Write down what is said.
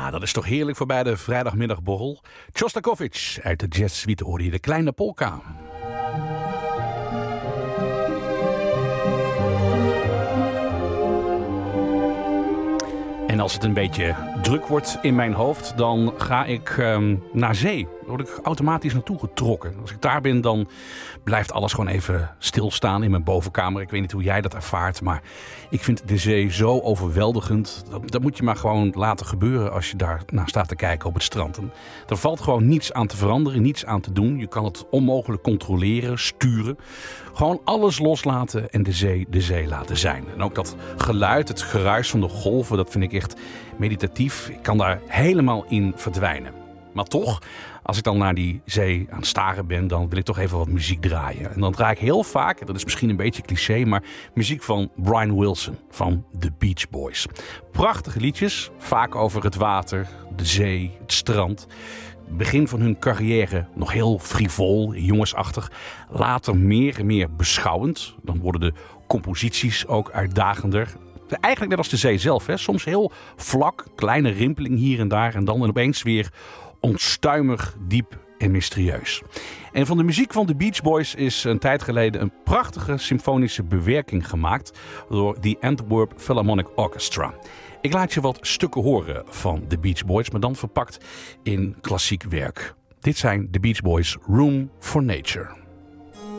Ja, dat is toch heerlijk voorbij de vrijdagmiddagborrel. Shostakovich uit de jazzsuite hoorde je de kleine polka. En als het een beetje druk wordt in mijn hoofd, dan ga ik naar zee. Daar word ik automatisch naartoe getrokken. Als ik daar ben, dan blijft alles gewoon even stilstaan in mijn bovenkamer. Ik weet niet hoe jij dat ervaart, maar ik vind de zee zo overweldigend. Dat moet je maar gewoon laten gebeuren als je daar naar staat te kijken op het strand. En er valt gewoon niets aan te veranderen, niets aan te doen. Je kan het onmogelijk controleren, sturen. Gewoon alles loslaten en de zee laten zijn. En ook dat geluid, het geruis van de golven, dat vind ik echt meditatief. Ik kan daar helemaal in verdwijnen. Maar toch, als ik dan naar die zee aan het staren ben, dan wil ik toch even wat muziek draaien. En dan draai ik heel vaak, dat is misschien een beetje cliché, maar muziek van Brian Wilson van The Beach Boys. Prachtige liedjes, vaak over het water, de zee, het strand. Begin van hun carrière nog heel frivol, jongensachtig. Later meer en meer beschouwend. Dan worden de composities ook uitdagender. Eigenlijk net als de zee zelf, hè? Soms heel vlak, kleine rimpeling hier en daar. En dan opeens weer onstuimig, diep en mysterieus. En van de muziek van de Beach Boys is een tijd geleden een prachtige symfonische bewerking gemaakt door de Antwerp Philharmonic Orchestra. Ik laat je wat stukken horen van de Beach Boys, maar dan verpakt in klassiek werk. Dit zijn de Beach Boys' Room for Nature.